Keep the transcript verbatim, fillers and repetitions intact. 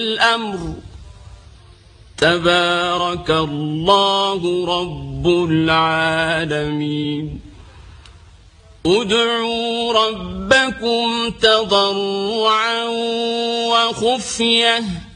الأمر تبارك الله رب العالمين ادعوا ربكم تضرعا وخفية